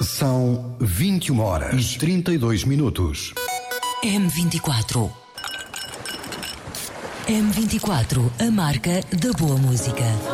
São 21 horas e 32 minutos. M24. M24, a marca da boa música.